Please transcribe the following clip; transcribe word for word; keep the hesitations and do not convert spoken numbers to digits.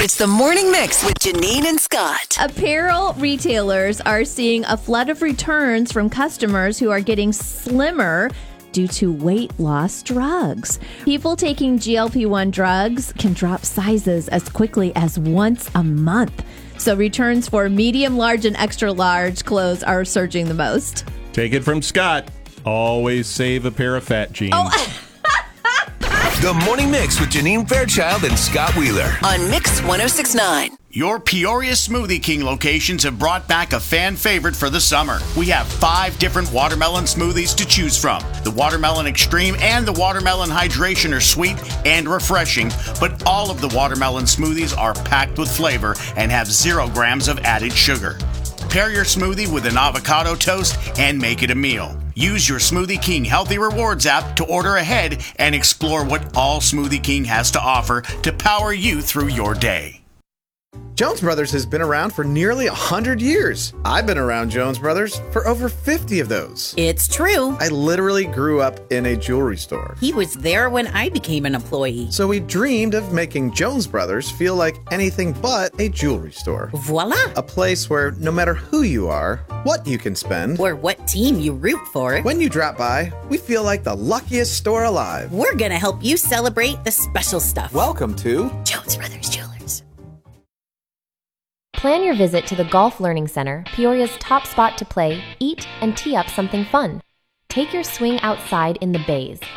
It's the Morning Mix with Janine and Scott. Apparel retailers are seeing a flood of returns from customers who are getting slimmer due to weight loss drugs. People taking G L P one drugs can drop sizes as quickly as once a month. So returns for medium, large, and extra large clothes are surging the most. Take it from Scott. Always save a pair of fat jeans. Oh. The Morning Mix with Janine Fairchild and Scott Wheeler. On Mix one oh six point nine. Your Peoria Smoothie King locations have brought back a fan favorite for the summer. We have five different watermelon smoothies to choose from. The Watermelon Extreme and the Watermelon Hydration are sweet and refreshing, but all of the watermelon smoothies are packed with flavor and have zero grams of added sugar. Pair your smoothie with an avocado toast and make it a meal. Use your Smoothie King Healthy Rewards app to order ahead and explore what all Smoothie King has to offer to power you through your day. Jones Brothers has been around for nearly one hundred years. I've been around Jones Brothers for over fifty of those. It's true. I literally grew up in a jewelry store. He was there when I became an employee. So we dreamed of making Jones Brothers feel like anything but a jewelry store. Voila! A place where no matter who you are, what you can spend, or what team you root for, when you drop by, we feel like the luckiest store alive. We're gonna help you celebrate the special stuff. Welcome to Jones Brothers Jewelers. Plan your visit to the Golf Learning Center, Peoria's top spot to play, eat, and tee up something fun. Take your swing outside in the bays,